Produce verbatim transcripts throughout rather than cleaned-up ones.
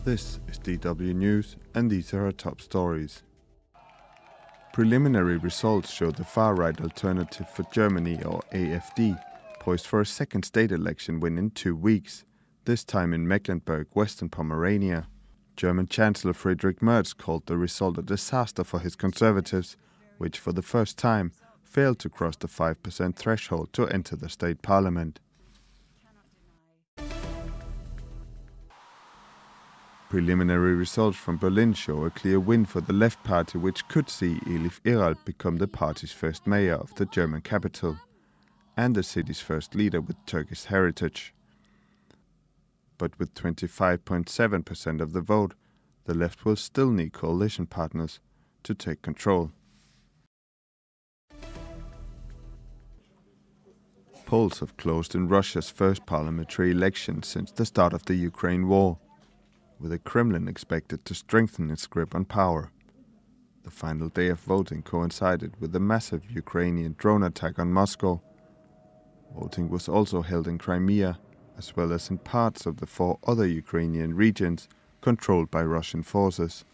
This is D W News, and these are our top stories. Preliminary results show the far-right Alternative for Germany, or A F D, poised for a second state election win in two weeks, this time in Mecklenburg, Western Pomerania. German Chancellor Friedrich Merz called the result a disaster for his Conservatives, which for the first time failed to cross the five percent threshold to enter the state parliament. Preliminary results from Berlin show a clear win for the Left Party, which could see Elif Eralt become the party's first mayor of the German capital and the city's first leader with Turkish heritage. But with twenty-five point seven percent of the vote, the left will still need coalition partners to take control. Polls have closed in Russia's first parliamentary election since the start of the Ukraine war, with the Kremlin expected to strengthen its grip on power. The final day of voting coincided with a massive Ukrainian drone attack on Moscow. Voting was also held in Crimea, as well as in parts of the four other Ukrainian regions controlled by Russian forces.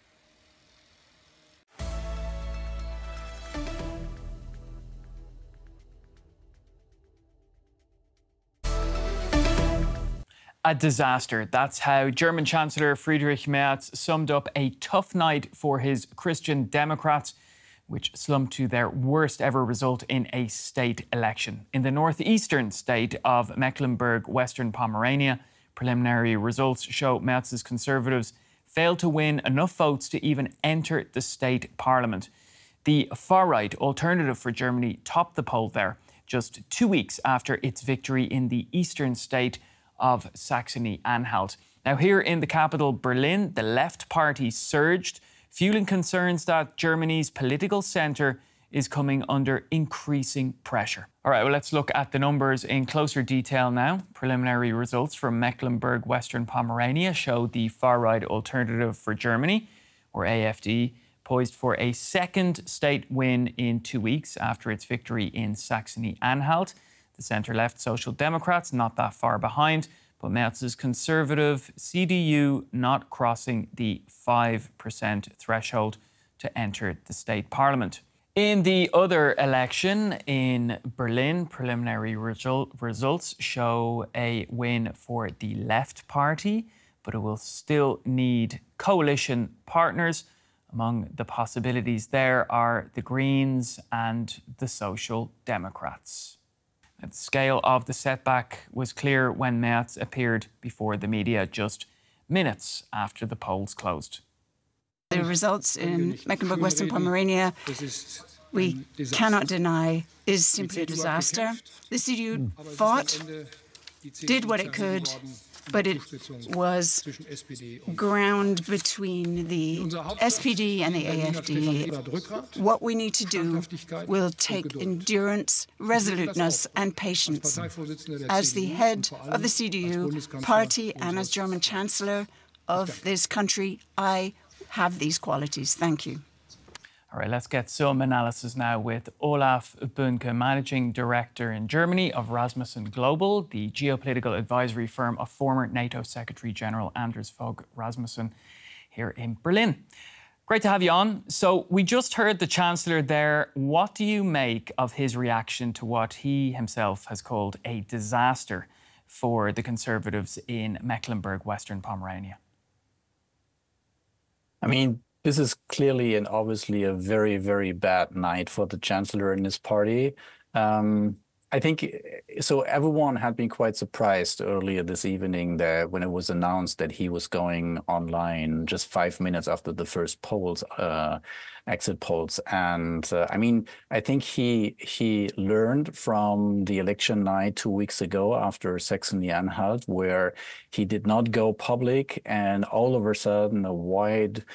A disaster. That's how German Chancellor Friedrich Merz summed up a tough night for his Christian Democrats, which slumped to their worst ever result in a state election. In the northeastern state of Mecklenburg-Western Pomerania, preliminary results show Merz's Conservatives failed to win enough votes to even enter the state parliament. The far-right Alternative for Germany topped the poll there, just two weeks after its victory in the eastern state of Saxony-Anhalt. Now, here in the capital, Berlin, the left party surged, fueling concerns that Germany's political centre is coming under increasing pressure. All right, well, let's look at the numbers in closer detail now. Preliminary results from Mecklenburg-Western Pomerania show the far-right Alternative for Germany, or A F D, poised for a second state win in two weeks after its victory in Saxony-Anhalt. The centre-left Social Democrats not that far behind, but Merz's Conservative C D U not crossing the five percent threshold to enter the state parliament. In the other election in Berlin, preliminary result, results show a win for the Left Party, but it will still need coalition partners. Among the possibilities there are the Greens and the Social Democrats. The scale of the setback was clear when Merz appeared before the media just minutes after the polls closed. The results in Mecklenburg-Western Pomerania, we cannot deny, is simply a disaster. The C D U fought, did what it could, but it was ground between the S P D and the A F D. What we need to do will take endurance, resoluteness and patience. As the head of the C D U party and as German Chancellor of this country, I have these qualities. Thank you. All right, let's get some analysis now with Olaf Böhnke, Managing Director in Germany of Rasmussen Global, the geopolitical advisory firm of former NATO Secretary General Anders Fogh Rasmussen here in Berlin. Great to have you on. So we just heard the Chancellor there. What do you make of his reaction to what he himself has called a disaster for the Conservatives in Mecklenburg-Western Pomerania? I mean, this is clearly and obviously a very, very bad night for the Chancellor and his party. Um, I think, so everyone had been quite surprised earlier this evening that when it was announced that he was going online just five minutes after the first polls, uh, exit polls. And uh, I mean, I think he he learned from the election night two weeks ago after Saxony-Anhalt, where he did not go public and all of a sudden a wide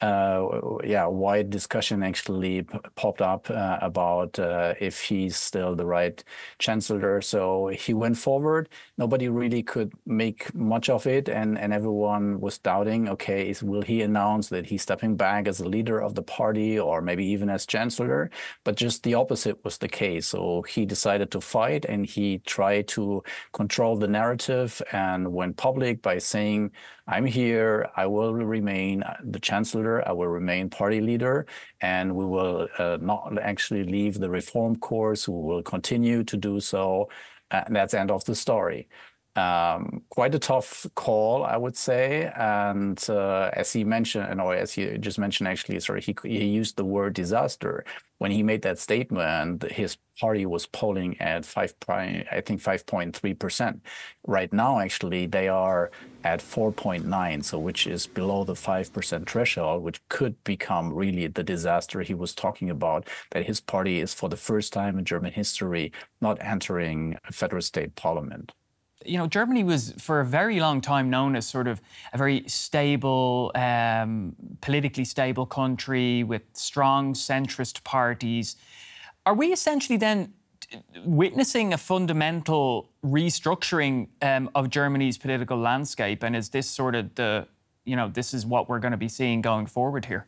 uh, yeah, wide discussion actually p- popped up uh, about uh, if he's still the right chancellor. So he went forward. Nobody really could make much of it, and and everyone was doubting. Okay, is, will he announce that he's stepping back as a leader of the party, or maybe even as chancellor? But just the opposite was the case. So he decided to fight, and he tried to control the narrative and went public by saying, I'm here, I will remain the chancellor, I will remain party leader, and we will uh, not actually leave the reform course, we will continue to do so. Uh, and that's the end of the story. Um, quite a tough call, I would say. And uh, as he mentioned, or as he just mentioned, actually, sorry, he, he used the word disaster. When he made that statement, his party was polling at five, I think five point three percent. Right now, actually, they are at four point nine, so which is below the five percent threshold, which could become really the disaster he was talking about, that his party is for the first time in German history not entering a federal state parliament. You know, Germany was for a very long time known as sort of a very stable, um, politically stable country with strong centrist parties. Are we essentially then witnessing a fundamental restructuring um, of Germany's political landscape? And is this sort of the, you know, this is what we're going to be seeing going forward here?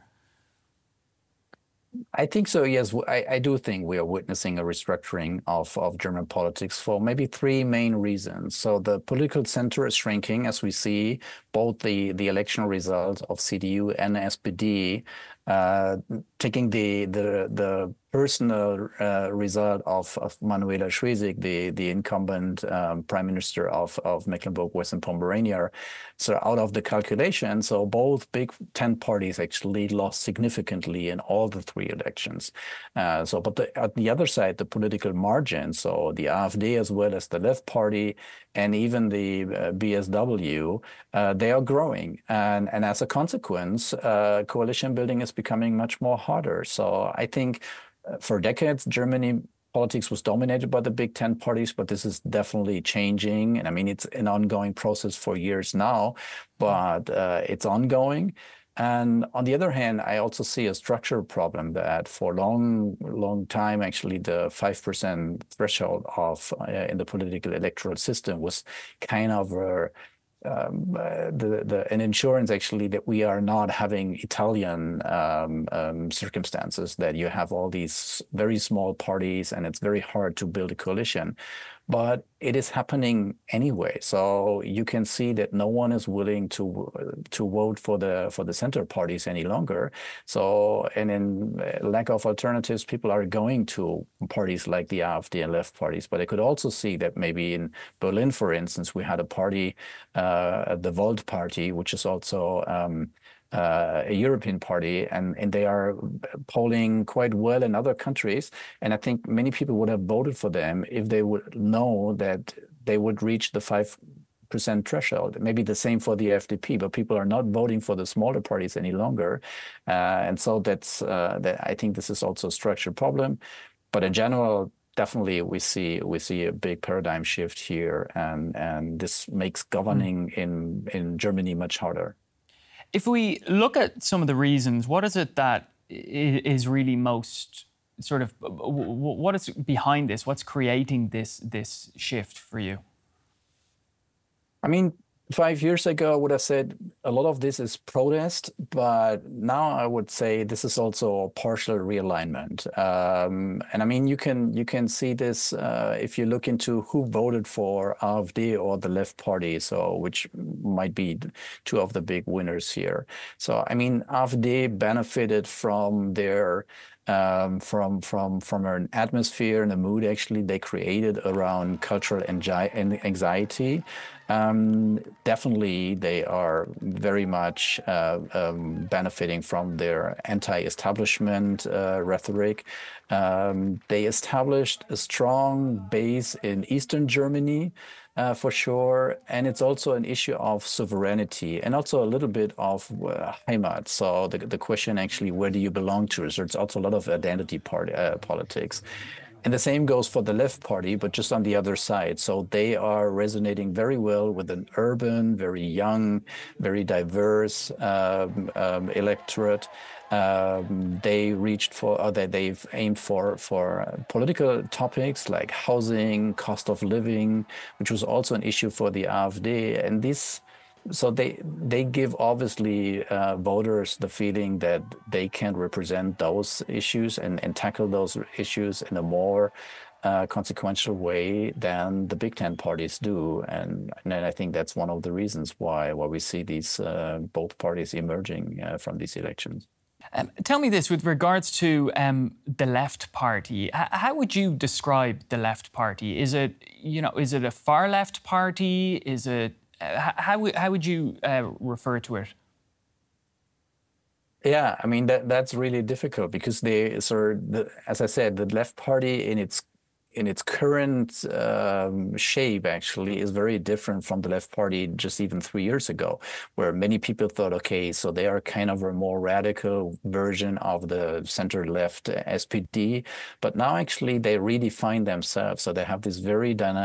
I think so, yes. I, I do think we are witnessing a restructuring of, of German politics for maybe three main reasons. So the political center is shrinking, as we see both the, the election results of C D U and S P D, uh, taking the, the, the personal uh, result of, of Manuela Schwesig, the, the incumbent um, prime minister of, of Mecklenburg-Western Pomerania, so out of the calculation. So both big ten parties actually lost significantly in all the three elections. Uh, so, but the, at the other side, the political margin, so the AfD as well as the Left Party and even the uh, B S W, uh, they are growing. And, and as a consequence, uh, coalition building is becoming much more harder. So I think for decades, Germany politics was dominated by the big ten parties, but this is definitely changing. And I mean, it's an ongoing process for years now, but uh, it's ongoing. And on the other hand, I also see a structural problem that for a long, long time, actually, the five percent threshold of uh, in the political electoral system was kind of a Um, uh, the, the, an insurance actually that we are not having Italian um, um, circumstances, that you have all these very small parties and it's very hard to build a coalition. But it is happening anyway. So you can see that no one is willing to to vote for the for the center parties any longer. So, and in lack of alternatives, people are going to parties like the AfD and left parties. But I could also see that maybe in Berlin, for instance, we had a party, uh, the Volt Party, which is also um, Uh, a European party, and, and they are polling quite well in other countries. And I think many people would have voted for them if they would know that they would reach the five percent threshold. Maybe the same for the F D P, but people are not voting for the smaller parties any longer. Uh, and so that's, uh, that I think this is also a structural problem. But in general, definitely we see we see a big paradigm shift here, and, and this makes governing mm. in, in Germany much harder. If we look at some of the reasons, what is it that is really most sort of, what is behind this? What's creating this this shift for you? I mean, five years ago, I would have said a lot of this is protest, but now I would say this is also a partial realignment. Um, and I mean, you can you can see this uh, if you look into who voted for AfD or the Left Party, so which might be two of the big winners here. So I mean, AfD benefited from their Um, from from from an atmosphere and a mood actually they created around cultural anxiety. Um, definitely, they are very much uh, um, benefiting from their anti-establishment uh, rhetoric. Um, they established a strong base in Eastern Germany, uh, for sure, and it's also an issue of sovereignty and also a little bit of uh, Heimat. So the, the question actually, where do you belong to? So it's also a lot of identity part, uh, politics. And the same goes for the Left Party, but just on the other side. So they are resonating very well with an urban, very young, very diverse um, um, electorate. Um, they reached for, or they, they've aimed for, for uh, political topics like housing, cost of living, which was also an issue for the AfD. And this, so they they give obviously uh, voters the feeling that they can represent those issues and, and tackle those issues in a more uh, consequential way than the Big Ten parties do. And, and I think that's one of the reasons why, why we see these uh, both parties emerging uh, from these elections. Um, tell me this, with regards to um, the Left Party, H how would you describe the Left Party? Is it, you know, is it a far left party? Is it, uh, how, how would you uh, refer to it? Yeah, I mean, that that's really difficult because they sort of, the, as I said, the Left Party in its in its current um, shape actually is very different from the Left Party just even three years ago, where many people thought, okay, so they are kind of a more radical version of the center-left S P D, but now actually they redefine themselves. So they have this very dynamic